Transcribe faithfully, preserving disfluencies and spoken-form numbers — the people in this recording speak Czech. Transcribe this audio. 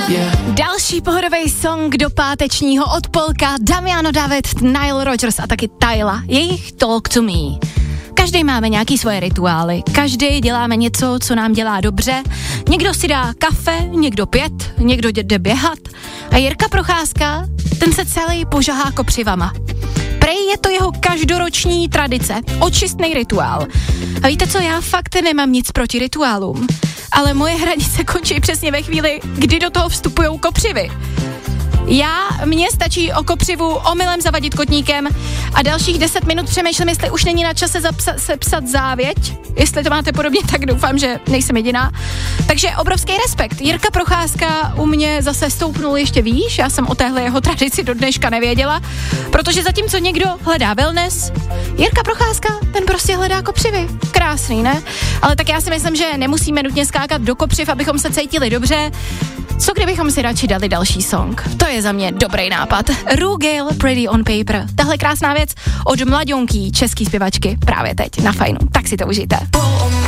Yeah. Další pohodový song do pátečního od Polka, Damiano David, Nile Rodgers a taky Tyla, jejich Talk to Me. Každý máme nějaký svoje rituály, každý děláme něco, co nám dělá dobře. Někdo si dá kafe, někdo pět, někdo jde běhat. A Jirka Procházka, ten se celý požahá kopřivama. Prej je to jeho každoroční tradice, očistný rituál. A víte co, já fakt nemám nic proti rituálům, ale moje hranice končí přesně ve chvíli, kdy do toho vstupujou kopřivy. Já, mně stačí o kopřivu omylem zavadit kotníkem a dalších deset minut přemýšlím, jestli už není na čase zapsa- sepsat závěť. Jestli to máte podobně, tak doufám, že nejsem jediná. Takže obrovský respekt. Jirka Procházka u mě zase stoupnul ještě výš, já jsem o téhle jeho tradici do dneška nevěděla, protože zatímco někdo hledá wellness, Jirka Procházka, ten prostě hledá kopřivy. Krásný, ne? Ale tak já si myslím, že nemusíme nutně skákat do kopřiv, abychom se cítili dobře. Co kdybychom si radši dali další song? To je za mě dobrý nápad. Ru Gale, Pretty on Paper. Tahle krásná věc od mladionký český zpěvačky právě teď na Fajnu. Tak si to užijte.